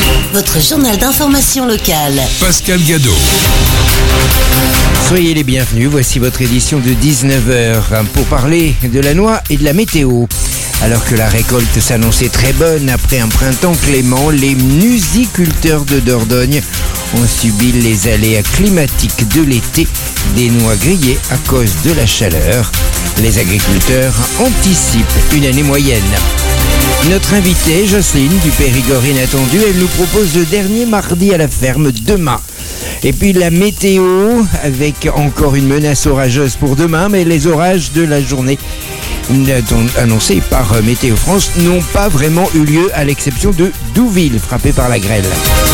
Votre journal d'information locale. Pascal Gadot. Soyez les bienvenus, voici votre édition de 19h pour parler de la noix et de la météo. Alors que la récolte s'annonçait très bonne après un printemps clément, les nusiculteurs de Dordogne ont subi les aléas climatiques de l'été, des noix grillées à cause de la chaleur. Les agriculteurs anticipent une année moyenne. Notre invitée, Jocelyne du Périgord Inattendu, elle nous propose le dernier mardi à la ferme demain. Et puis la météo, avec encore une menace orageuse pour demain, mais les orages de la journée annoncés par Météo France n'ont pas vraiment eu lieu, à l'exception de Douville, frappé par la grêle.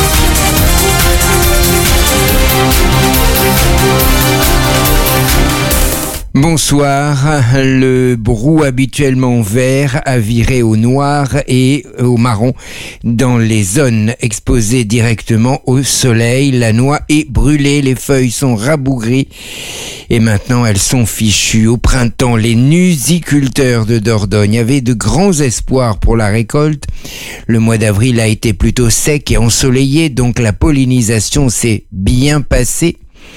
Bonsoir, le brou habituellement vert a viré au noir et au marron dans les zones exposées directement au soleil. La noix est brûlée, les feuilles sont rabougries et maintenant elles sont fichues. Au printemps, les nusiculteurs de Dordogne avaient de grands espoirs pour la récolte. Le mois d'avril a été plutôt sec et ensoleillé, donc la pollinisation s'est bien passée.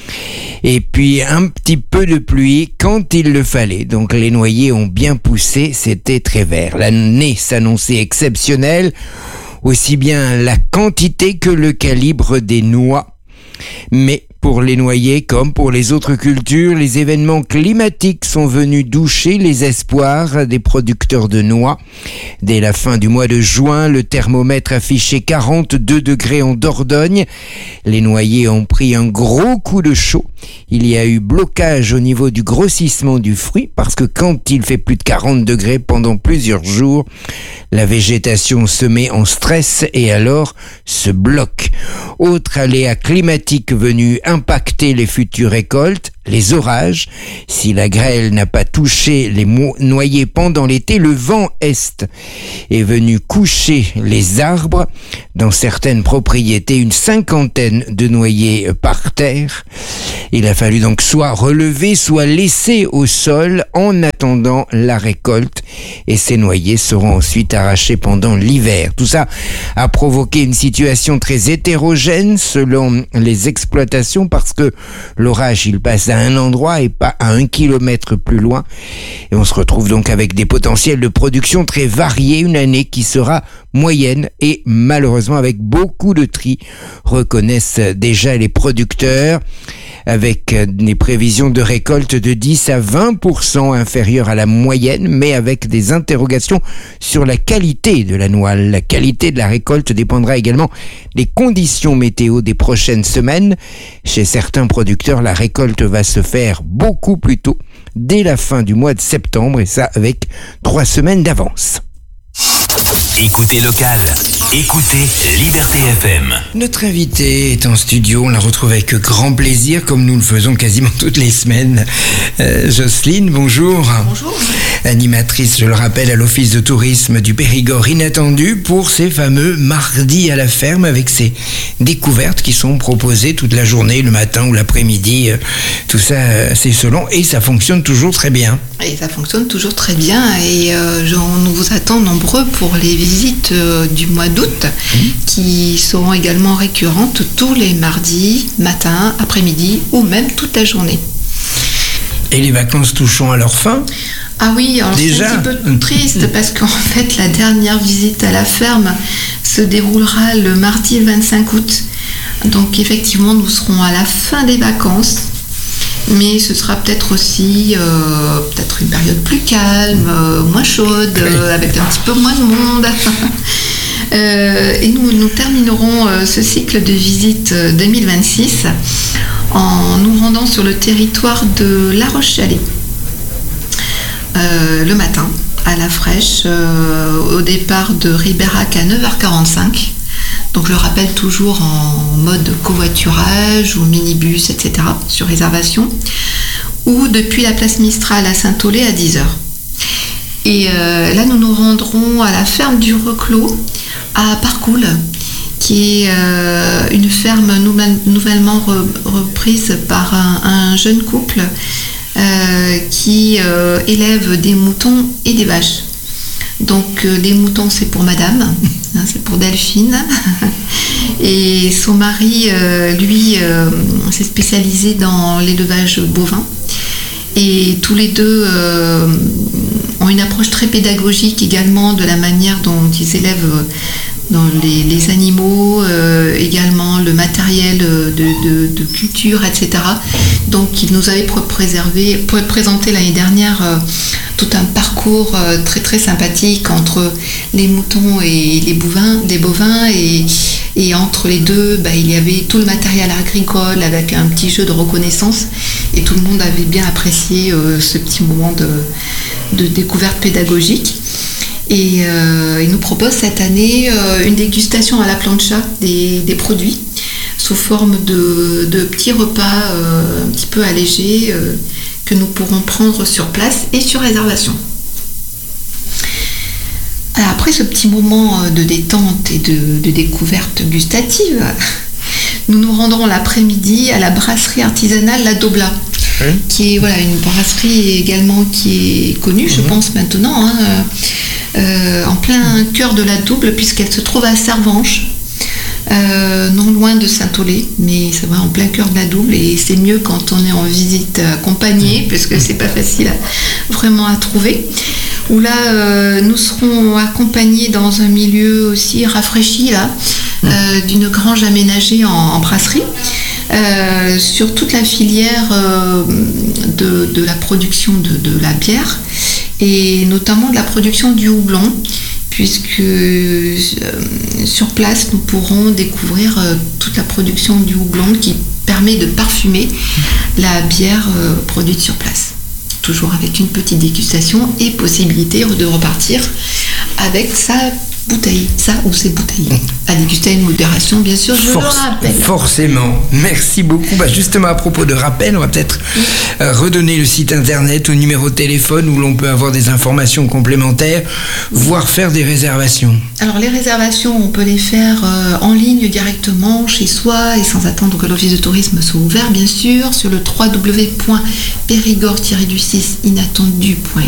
Et puis un petit peu de pluie quand il le fallait. Donc les noyers ont bien poussé, c'était très vert. L'année s'annonçait exceptionnelle, aussi bien la quantité que le calibre des noix. Mais pour les noyers comme pour les autres cultures, les événements climatiques sont venus doucher les espoirs des producteurs de noix. Dès la fin du mois de juin, le thermomètre affichait 42 degrés en Dordogne. Les noyers ont pris un gros coup de chaud. Il y a eu blocage au niveau du grossissement du fruit parce que quand il fait plus de 40 degrés pendant plusieurs jours, la végétation se met en stress et alors se bloque. Autre aléa climatique venu impacter les futures récoltes, les orages. Si la grêle n'a pas touché les noyers pendant l'été, le vent est venu coucher les arbres. Dans certaines propriétés, une cinquantaine de noyers par terre. Il a fallu donc soit relever, soit laisser au sol en attendant la récolte. Et ces noyers seront ensuite arrachés pendant l'hiver. Tout ça a provoqué une situation très hétérogène selon les exploitations parce que l'orage, il passe à un endroit et pas à 1 kilomètre plus loin. Et on se retrouve donc avec des potentiels de production très variés, une année qui sera moyenne et malheureusement avec beaucoup de tri, reconnaissent déjà les producteurs, avec des prévisions de récolte de 10 à 20% inférieures à la moyenne, mais avec des interrogations sur la qualité de la noix. La qualité de la récolte dépendra également des conditions météo des prochaines semaines. Chez certains producteurs, la récolte va se faire beaucoup plus tôt, dès la fin du mois de septembre, et ça avec 3 semaines d'avance. Écoutez local, écoutez Liberté FM. Notre invitée est en studio, on la retrouve avec grand plaisir, comme nous le faisons quasiment toutes les semaines. Jocelyne, bonjour. Bonjour. Animatrice, je le rappelle, à l'Office de tourisme du Périgord Inattendu pour ces fameux mardis à la ferme avec ces découvertes qui sont proposées toute la journée, le matin ou l'après-midi. Tout ça, c'est selon et ça fonctionne toujours très bien. Et ça fonctionne toujours très bien et nous vous attend nombreux pour les visites du mois d'août qui seront également récurrentes tous les mardis, matin, après-midi ou même toute la journée. Et les vacances touchant à leur fin? Ah oui, alors déjà, c'est un petit peu triste parce qu'en fait la dernière visite à la ferme se déroulera le mardi 25 août. Donc effectivement nous serons à la fin des vacances. Mais ce sera peut-être aussi peut-être une période plus calme, moins chaude, avec un petit peu moins de monde. Et nous terminerons ce cycle de visite 2026 en nous rendant sur le territoire de La Roche-Chalais le matin à la fraîche, au départ de Ribérac à 9h45. Donc je le rappelle, toujours en mode covoiturage ou minibus, etc. sur réservation, ou depuis la place Mistral à Saint-Aulay à 10h. Et là nous nous rendrons à la ferme du Reclos à Parcoul, qui est une ferme nouvellement reprise par un jeune couple qui élève des moutons et des vaches. Donc les moutons c'est pour madame C'est pour Delphine. Et son mari, lui, s'est spécialisé dans l'élevage bovin. Et tous les deux ont une approche très pédagogique également de la manière dont ils élèvent dans les animaux, également le matériel de culture, etc. Donc ils nous avaient présenté l'année dernière tout un parcours très très sympathique entre les moutons et les bovins et entre les deux, il y avait tout le matériel agricole avec un petit jeu de reconnaissance et tout le monde avait bien apprécié ce petit moment de découverte pédagogique. Et il nous propose cette année une dégustation à la plancha des produits sous forme de petits repas un petit peu allégés que nous pourrons prendre sur place et sur réservation. Alors après ce petit moment de détente et de découverte gustative, nous nous rendrons l'après-midi à la brasserie artisanale La Dobla, qui est une brasserie également qui est connue, je pense maintenant, en plein cœur de la Double, puisqu'elle se trouve à Servanges, non loin de Saint-Aulé, mais c'est vrai en plein cœur de la Double, et c'est mieux quand on est en visite accompagnée, puisque c'est pas facile vraiment à trouver. Où là, nous serons accompagnés dans un milieu aussi rafraîchi, d'une grange aménagée en brasserie, sur toute la filière de la production de la bière, et notamment de la production du houblon, puisque sur place, nous pourrons découvrir toute la production du houblon qui permet de parfumer la bière produite sur place. Toujours avec une petite dégustation et possibilité de repartir avec sa bouteille, ça ou ses bouteilles. À déguster une modération, bien sûr, je le rappelle. Forcément. Merci beaucoup. Justement, à propos de rappel, on va peut-être redonner le site internet ou numéro de téléphone où l'on peut avoir des informations complémentaires, voire faire des réservations. Alors, les réservations, on peut les faire en ligne directement chez soi et sans attendre que l'office de tourisme soit ouvert, bien sûr, sur le www.périgord-inattendu.fr.